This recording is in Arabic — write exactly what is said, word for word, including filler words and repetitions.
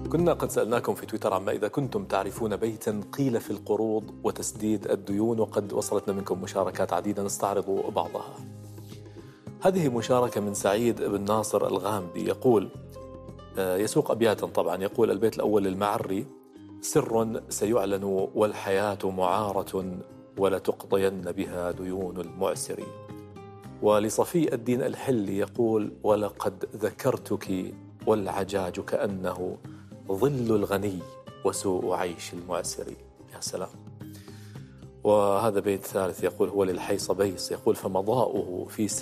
كنا قد سألناكم في تويتر عما إذا كنتم تعرفون بيتا قيل في القروض وتسديد الديون، وقد وصلتنا منكم مشاركات عديدة نستعرض بعضها. هذه مشاركة من سعيد بن ناصر الغامدي، يقول يسوق أبياتا طبعا، يقول: البيت الأول للمعري: سر سيعلن والحياة معارة ولتقضين بها ديون المعسر. ولصفي الدين الحلي يقول: ولقد ذكرتك والعجاج كأنه ظل الغني وسوء عيش المعسر. يا سلام. وهذا بيت ثالث يقول: هو للحي صبيس، يقول: فمضاؤه في